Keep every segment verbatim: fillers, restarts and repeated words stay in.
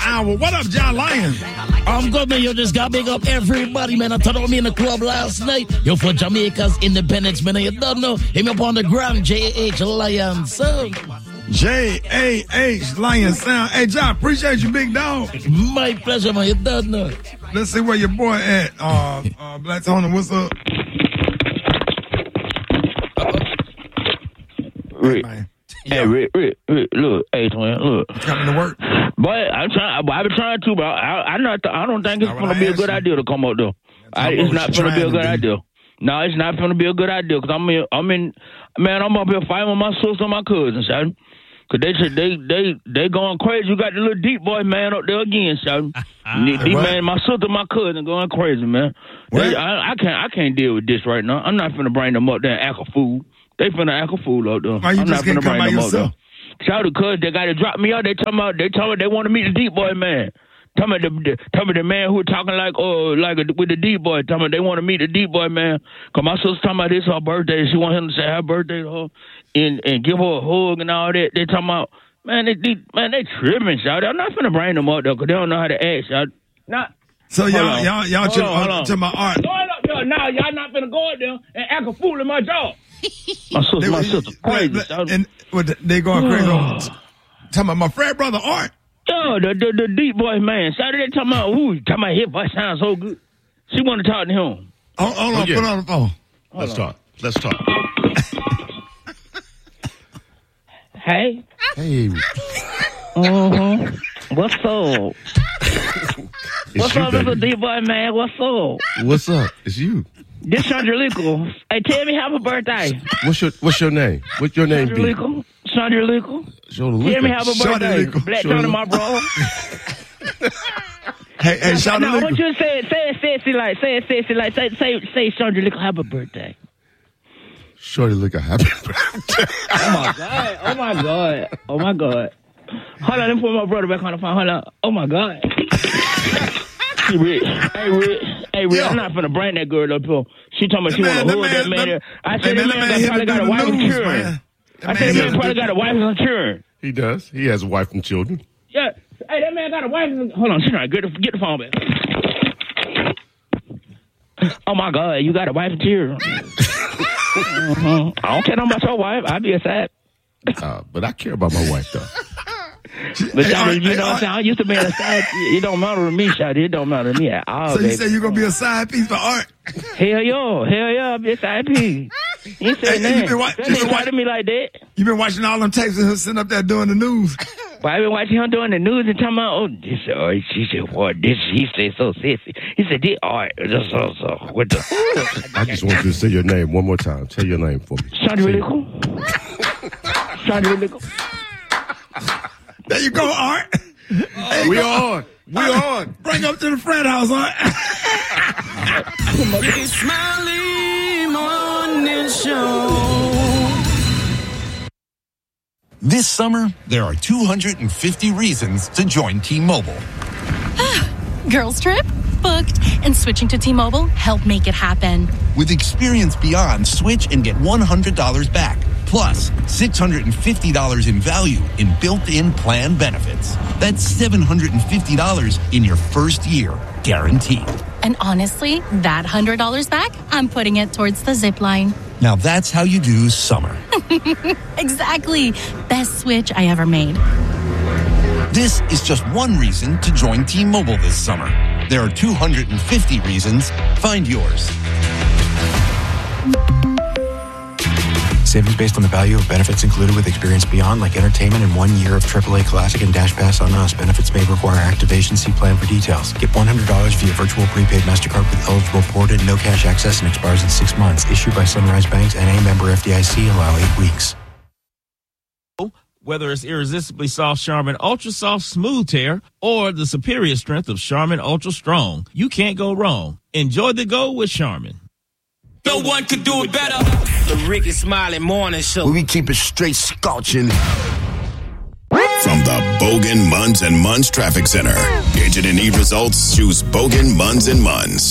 hour. What up, John Lion? I'm good, man. You just got big up everybody, man. I told me in the club last night. Yo, for Jamaica's independence, man. You don't know. Hit me up on the gram, J H Lion Sound. J A H Lion Sound. Hey, John, appreciate you, big dog. My pleasure, man. You don't know. Let's see where your boy at. Uh, uh, Black Tony, what's up? Rick. Hey, hey, Rick, Rick, Rick, look, hey, twin, look. Coming to work. But I'm trying. I've been trying to, but I, I not. I don't think it's gonna be a good you. idea to come up though. I, it's not gonna be a good idea. No, it's not gonna be a good idea because I'm in. I'm in. Man, I'm up here fighting with my sister and my cousins, son. Cause they they they they going crazy. You got the little deep boy man up there again, son. Deep man, my sister, my cousin going crazy, man. They, I, I can't. I can't deal with this right now. I'm not finna bring them up there and act a fool. They finna act a fool out there. Why you I'm just not can't finna come bring by them yourself? up there. Shout out cuz they got to drop me out. They talking about they talking about they want to meet the deep boy man. Tell me the, the tell me the man who talking like oh like a, with the deep boy. Tell me they want to meet the deep boy man. Cause my sister talking about this her birthday. She want him to say happy birthday to her and and give her a hug and all that. They talking about man they, they man they tripping, shout. I'm not finna bring them up there cause they don't know how to act, shout. Not. So y'all y'all y'all hold chill on, hold uh, on. to my art. Hold up, yo, now y'all not finna go out there and act a fool in my job. My sister, They, my sister, crazy. and what, they going crazy. Talking about my frat brother Art. Yo, the, the the deep boy man. Saturday talking about ooh, talking about his voice sounds so good. She want to talk to him. Hold, hold on, yeah. put on the phone. Hold Let's on. talk. Let's talk. Hey. Hey. Uh-huh. What's up? What's you, up, baby. little deep boy man? What's up? What's up? It's you. This Sandra Lickle. Hey, tell me happy birthday. What's your What's your name? What's your name Sandra be? Lickle. Sandra Lickle. Show the Tell me liquor. happy birthday. Black Tony, my bro. Hey, hey, shout No, I out want you to say it, say it sexy like, say it sexy like, say, say, say Sandra Lickle happy birthday. Shorty look a happy birthday. Oh my God. Oh my God. Oh my God. Hold on, let me put my brother back on the phone. Hold on. Oh my God. Hey, Rick. Hey, Rick. Hey, Rick. I'm not finna bring that girl up here. She told me she want to hold that man. I said that man probably got a wife and children. I said that man probably got a wife and children. He does. He has a wife and children. Yeah. Hey, that man got a wife and... Hold on. She's trying to get the, get the phone back. Oh, my God. You got a wife and children. uh-huh. I don't care nothing about your wife. I'd be a sad. Uh, but I care about my wife, though. But Hey, I mean, Art, you hey, know what I'm Art. saying? I used to be a side. It don't matter to me, Shotty. It don't matter to me at all. So you baby. say you're gonna be a side piece for Art? Hell yo, hell yeah, I'm a side piece. You Hey, say you that. been wa- That you nigga been wa- talk to me like that. You been watching all them tapes of him sitting up there doing the news? But I been watching him doing the news and talking about, oh, this, oh, she said, what, this, he said so sexy. He said, this, all right, this, so, so, what the? I just want you to say your name one more time. Say your name for me. Sound really cool? Sound really cool? There you go, Art. There you We go. on. We on. Bring up to the frat house, Art. It's Smiley Morning Show. This summer, there are two hundred fifty reasons to join T-Mobile. Girls trip? Booked. And switching to T-Mobile helped make it happen. With Experience Beyond, switch and get one hundred dollars back. Plus, six hundred fifty dollars in value in built-in plan benefits. That's seven hundred fifty dollars in your first year, guaranteed. And honestly, that one hundred dollars back, I'm putting it towards the zip line. Now that's how you do summer. Exactly. Best switch I ever made. This is just one reason to join T-Mobile this summer. There are two hundred fifty reasons. Find yours. Savings based on the value of benefits included with Experience Beyond, like entertainment and one year of triple A Classic and Dash Pass on us. Benefits may require activation. See plan for details. Get one hundred dollars via virtual prepaid MasterCard with eligible port and no cash access and expires in six months. Issued by Sunrise Banks and a member F D I C. Allow eight weeks. Whether it's irresistibly soft Charmin Ultra Soft Smooth Tear or the superior strength of Charmin Ultra Strong, you can't go wrong. Enjoy the go with Charmin. No one could do it better. The Ricky Smiley Morning Show. We keep it straight scorching. From the Bogan Munns and Munns Traffic Center. Agent and E results choose Bogan Munns and Munns.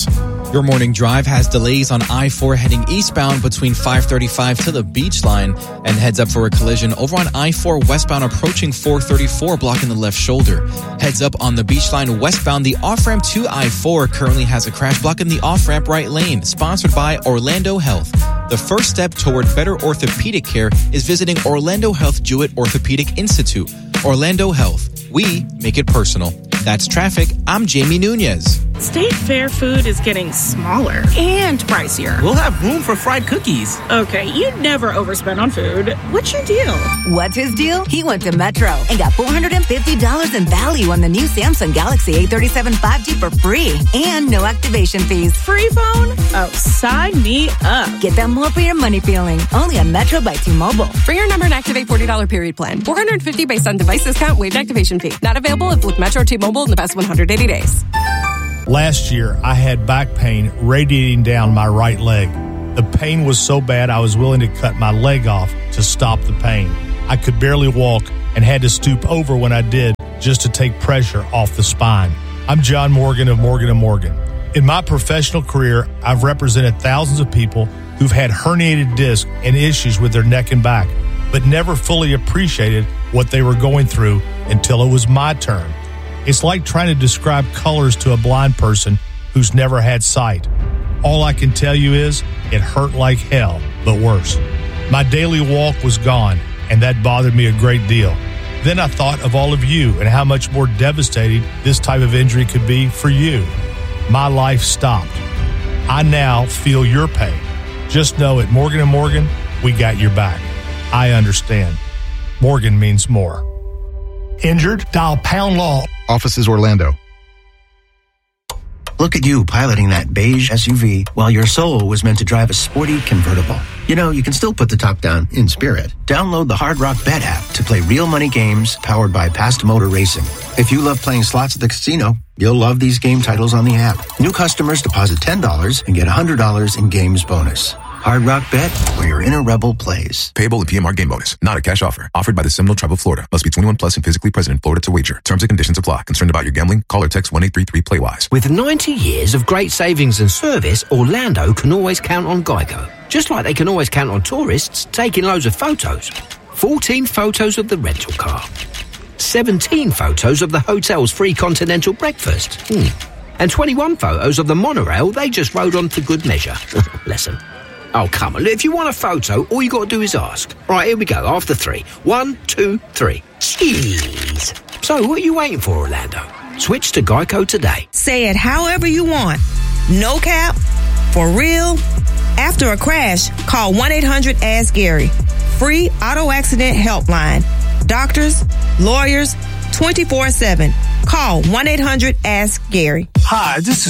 Your morning drive has delays on I four heading eastbound between five thirty-five to the beach line, and heads up for a collision over on I four westbound approaching four thirty-four, blocking the left shoulder. Heads up on the beach line westbound. The off-ramp to I four currently has a crash blocking the off-ramp right lane, sponsored by Orlando Health. The first step toward better orthopedic care is visiting Orlando Health Jewett Orthopedic Institute. Orlando Health. We make it personal. That's traffic. I'm Jamie Nunez. State Fair food is getting smaller and pricier. We'll have room for fried cookies. Okay, you never overspend on food. What's your deal? What's his deal? He went to Metro and got four hundred fifty dollars in value on the new Samsung Galaxy A thirty-seven five G for free and no activation fees. Free phone? Oh, sign me up. Get that more for your money feeling. Only on Metro by T-Mobile. For your number and activate forty dollars period plan. four hundred fifty dollars based on device discount, waived activation fee. Not available if with Metro or T-Mobile in the past one hundred eighty days. Last year, I had back pain radiating down my right leg. The pain was so bad I was willing to cut my leg off to stop the pain. I could barely walk and had to stoop over when I did just to take pressure off the spine. I'm John Morgan of Morgan and Morgan. In my professional career, I've represented thousands of people who've had herniated discs and issues with their neck and back, but never fully appreciated what they were going through until it was my turn. It's like trying to describe colors to a blind person who's never had sight. All I can tell you is it hurt like hell, but worse. My daily walk was gone, and that bothered me a great deal. Then I thought of all of you and how much more devastating this type of injury could be for you. My life stopped. I now feel your pain. Just know at Morgan and Morgan, we got your back. I understand. Morgan means more. Injured? Dial pound law. Offices Orlando. Look at you piloting that beige S U V while your soul was meant to drive a sporty convertible. You know, you can still put the top down in spirit. Download the Hard Rock Bet app to play real money games powered by Past Motor Racing. If you love playing slots at the casino, you'll love these game titles on the app. New customers deposit ten dollars and get one hundred dollars in games bonus. Hard Rock Bet, where your inner rebel plays. Payable in P M R game bonus. Not a cash offer. Offered by the Seminole Tribe of Florida. Must be twenty-one plus and physically present in Florida to wager. Terms and conditions apply. Concerned about your gambling? Call or text one eight three three play wise. With ninety years of great savings and service, Orlando can always count on Geico. Just like they can always count on tourists taking loads of photos. fourteen photos of the rental car. seventeen photos of the hotel's free continental breakfast. Hmm. And twenty-one photos of the monorail they just rode on for good measure. Bless them. Oh, come on. If you want a photo, all you got to do is ask. Right, here we go. After three. One, two, three. Cheese. So, what are you waiting for, Orlando? Switch to Geico today. Say it however you want. No cap. For real. After a crash, call one eight hundred ask Gary. Free auto accident helpline. Doctors, lawyers, twenty-four seven. Call one eight hundred ask Gary. Hi, this is